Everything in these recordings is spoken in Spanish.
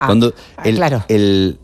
Claro.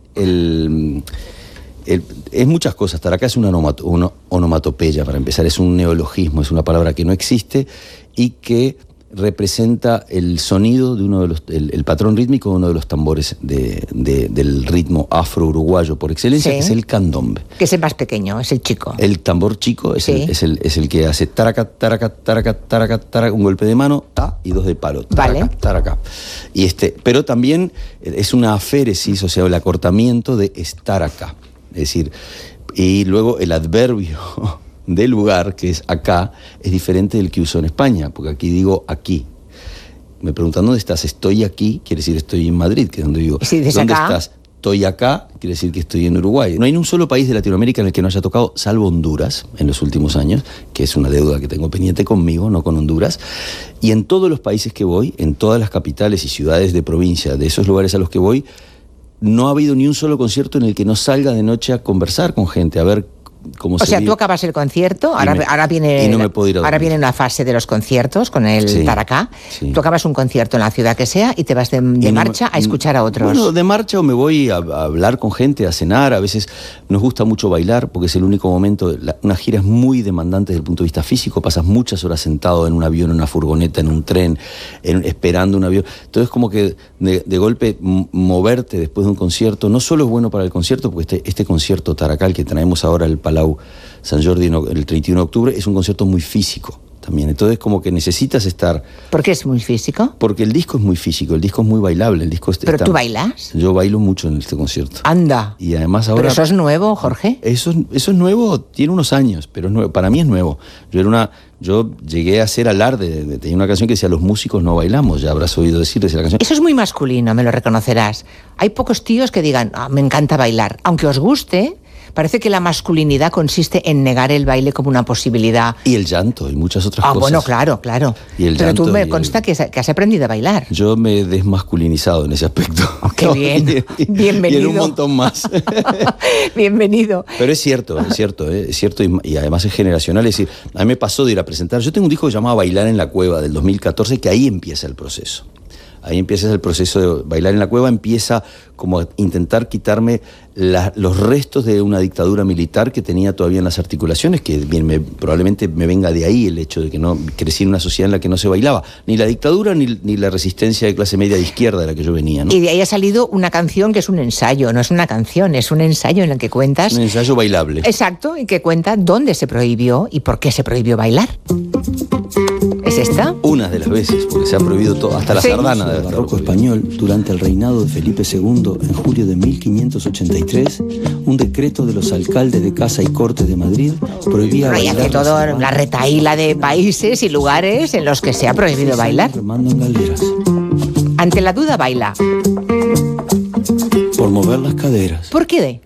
Es muchas cosas. Taracá es una onomatopeya, para empezar. Es un neologismo, es una palabra que no existe y que representa el sonido de uno de el patrón rítmico de uno de los tambores del ritmo afro-uruguayo por excelencia, que es el candombe. Que es el más pequeño, es el chico. El tambor chico es el que hace taraca, taraca, taraca, taraca, taraca, un golpe de mano, ta, y dos de palo, taraca, vale. taraca. Pero también es una aféresis, o sea, el acortamiento de estar acá. Es decir, y luego el adverbio del lugar, que es acá, es diferente del que uso en España, porque aquí digo aquí. Me preguntan, ¿dónde estás? Estoy aquí, quiere decir estoy en Madrid, que es donde vivo. Sí, ¿dónde acá? Estás? Estoy acá, quiere decir que estoy en Uruguay. No hay ni un solo país de Latinoamérica en el que no haya tocado, salvo Honduras, en los últimos años, que es una deuda que tengo pendiente conmigo, no con Honduras. Y en todos los países que voy, en todas las capitales y ciudades de provincia, de esos lugares a los que voy, no ha habido ni un solo concierto en el que no salga de noche a conversar con gente, a ver cómo se vive. O sea, tú acabas el concierto, ahora viene una fase de los conciertos con el Taracá. Sí. Tú acabas un concierto en la ciudad que sea y te vas de marcha a escuchar a otros. Bueno, de marcha o me voy a hablar con gente, a cenar. A veces nos gusta mucho bailar porque es el único momento. Una gira es muy demandante desde el punto de vista físico. Pasas muchas horas sentado en un avión, en una furgoneta, en un tren, esperando un avión. Entonces, como que de golpe moverte después de un concierto no solo es bueno para el concierto, porque este concierto Taracá que traemos ahora, el Palau San Jordi el 31 de octubre, es un concierto muy físico también. Entonces, como que necesitas estar... ¿Por qué es muy físico? Porque el disco es muy físico, el disco es muy bailable. ¿Pero tú bailas? Yo bailo mucho en este concierto. ¡Anda! Y además ahora... ¿Pero eso es nuevo, Jorge? Eso es nuevo, tiene unos años, pero es nuevo. Para mí es nuevo. Yo llegué a hacer alarde, tenía una canción que decía, los músicos no bailamos, ya habrás oído decir la canción. Eso es muy masculino, me lo reconocerás. Hay pocos tíos que digan, me encanta bailar. Aunque os guste, parece que la masculinidad consiste en negar el baile como una posibilidad. Y el llanto y muchas otras cosas. Bueno, claro. Pero tú me consta que has aprendido a bailar. Yo me he desmasculinizado en ese aspecto. Oh, qué bien. Bienvenido. Y en un montón más. Bienvenido. Pero es cierto y además es generacional. Es decir, a mí me pasó de ir a presentar. Yo tengo un disco que se llamaba Bailar en la Cueva del 2014, que ahí empieza el proceso. Ahí empieza el proceso de Bailar en la Cueva, empieza como a intentar quitarme los restos de una dictadura militar que tenía todavía en las articulaciones, que probablemente me venga de ahí el hecho de que no crecí en una sociedad en la que no se bailaba, ni la dictadura ni la resistencia de clase media de izquierda de la que yo venía, ¿no? Y de ahí ha salido una canción que es un ensayo, no es una canción, es un ensayo en el que cuentas... Un ensayo bailable. Exacto, y que cuenta dónde se prohibió y por qué se prohibió bailar. ¿Es esta? Una de las veces, porque se ha prohibido todo, hasta la sardana del barroco español. Durante el reinado de Felipe II, en julio de 1583, un decreto de los alcaldes de Casa y Corte de Madrid prohibía bailar. Y hace todo la retahíla de países y lugares en los que se ha prohibido bailar. Ante la duda, baila. Por mover las caderas. ¿Por qué?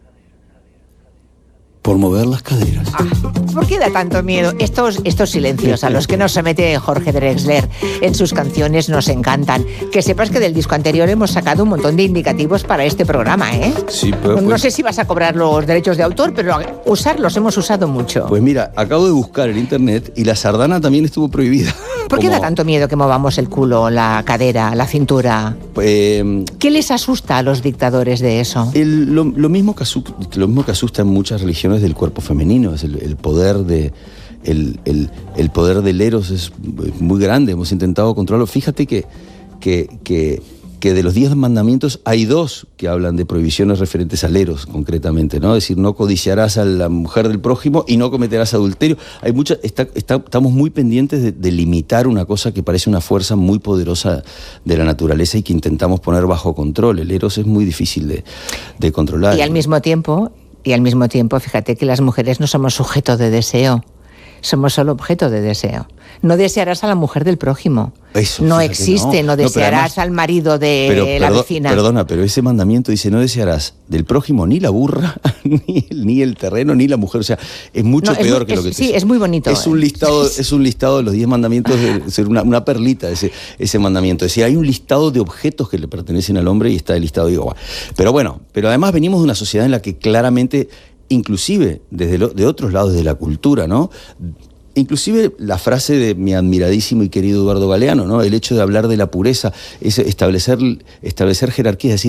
Por mover las caderas. ¿Por qué da tanto miedo? Estos silencios a los que nos somete Jorge Drexler en sus canciones nos encantan. Que sepas que del disco anterior hemos sacado un montón de indicativos para este programa, ¿eh? Sí, pero no sé si vas a cobrar los derechos de autor, pero usarlos hemos usado mucho. Pues mira, acabo de buscar en internet y la sardana también estuvo prohibida. ¿Por qué da tanto miedo que movamos el culo, la cadera, la cintura? ¿Qué les asusta a los dictadores de eso? Lo mismo que asusta en muchas religiones del cuerpo femenino, es el poder el poder del eros es muy grande. Hemos intentado controlarlo. Fíjate que de los 10 mandamientos hay 2 que hablan de prohibiciones referentes al eros, concretamente, ¿no? Es decir, no codiciarás a la mujer del prójimo y no cometerás adulterio. Hay estamos muy pendientes de limitar una cosa que parece una fuerza muy poderosa de la naturaleza y que intentamos poner bajo control. El eros es muy difícil de controlar. Y al mismo tiempo, fíjate que las mujeres no somos sujeto de deseo, somos solo objeto de deseo. No desearás a la mujer del prójimo. Eso, no existe, no desearás al marido de la vecina. Perdona, pero ese mandamiento dice, no desearás del prójimo ni la burra, ni el terreno, ni la mujer. O sea, es mucho peor que lo que... Sí, es muy bonito. Es un listado de los 10 mandamientos, una perlita ese mandamiento. Es decir, hay un listado de objetos que le pertenecen al hombre y está el listado. Pero además venimos de una sociedad en la que claramente, inclusive de otros lados de la cultura, ¿no?, Inclusive la frase de mi admiradísimo y querido Eduardo Galeano, ¿no? El hecho de hablar de la pureza, es establecer jerarquías, es decir,